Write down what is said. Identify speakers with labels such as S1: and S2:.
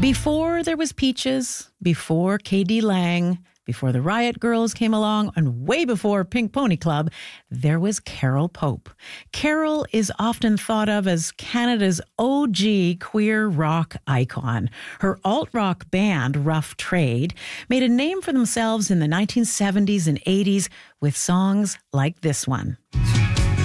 S1: Before there was Peaches, before K.D. Lang, before the Riot Girls came along, and way before Pink Pony Club, there was Carol Pope. Carol is often thought of as Canada's OG queer rock icon. Her alt-rock band, Rough Trade, made a name for themselves in the 1970s and 80s with songs like this one.